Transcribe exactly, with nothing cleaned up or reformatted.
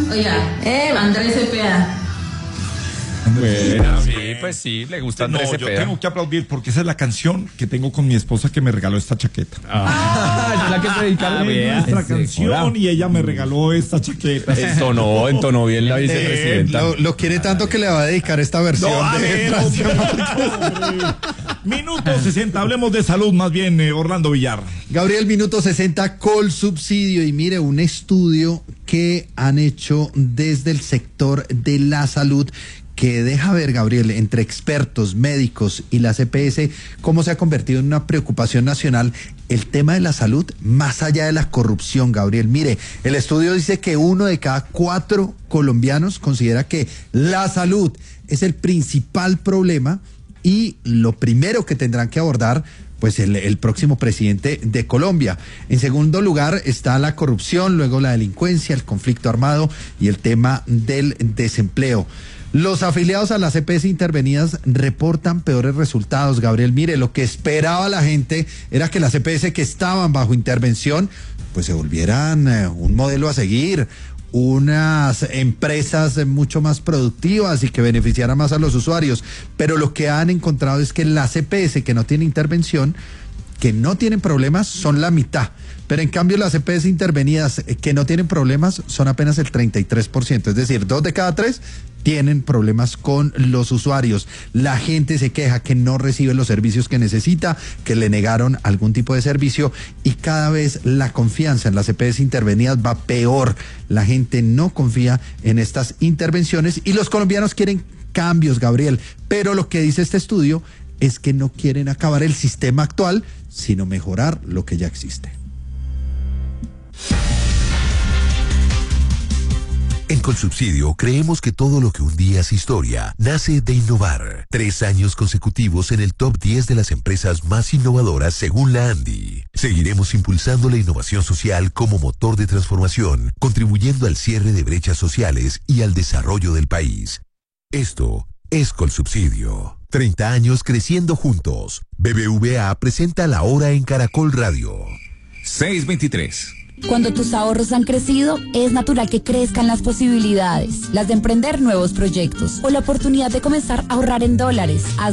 Oiga, eh, Andrés Cepeda. Bueno, sí, pues sí, le gusta Andrés No, yo Cepeda. tengo que aplaudir porque esa es la canción que tengo con mi esposa que me regaló esta chaqueta. Ah, es la que se dedicaron. Es nuestra canción y ella me regaló esta chaqueta. Entonó, entonó bien la vicepresidenta. Lo, lo quiere tanto que le va a dedicar esta versión No, a de ver, hombre, hombre. Minuto sesenta, hablemos de salud más bien, eh, Orlando Villar. Gabriel, minuto sesenta, Colsubsidio. Y mire, un estudio que han hecho desde el sector de la salud que deja ver, Gabriel, entre expertos, médicos y la C P S, cómo se ha convertido en una preocupación nacional el tema de la salud, más allá de la corrupción, Gabriel. Mire, el estudio dice que uno de cada cuatro colombianos considera que la salud es el principal problema y lo primero que tendrán que abordar pues el, el próximo presidente de Colombia. En segundo lugar está la corrupción, luego la delincuencia, el conflicto armado y el tema del desempleo. Los afiliados a las C P S intervenidas reportan peores resultados, Gabriel. Mire, lo que esperaba la gente era que las C P S que estaban bajo intervención pues se volvieran eh, un modelo a seguir, unas empresas mucho más productivas y que beneficiaran más a los usuarios. Pero lo que han encontrado es que las C P S que no tienen intervención, que no tienen problemas, son la mitad. Pero en cambio las C P S intervenidas que no tienen problemas son apenas el treinta y tres por ciento. Es decir, dos de cada tres tienen problemas con los usuarios. La gente se queja que no recibe los servicios que necesita, que le negaron algún tipo de servicio y cada vez la confianza en las C P S intervenidas va peor. La gente no confía en estas intervenciones y los colombianos quieren cambios, Gabriel. Pero lo que dice este estudio es que no quieren acabar el sistema actual, sino mejorar lo que ya existe. En Colsubsidio creemos que todo lo que un día es historia nace de innovar. Tres años consecutivos en el top diez de las empresas más innovadoras según la ANDI. Seguiremos impulsando la innovación social como motor de transformación, contribuyendo al cierre de brechas sociales y al desarrollo del país. Esto es Colsubsidio. treinta años creciendo juntos. B B V A presenta La Hora en Caracol Radio. seis veintitrés. Cuando tus ahorros han crecido, es natural que crezcan las posibilidades, las de emprender nuevos proyectos o la oportunidad de comenzar a ahorrar en dólares. Haz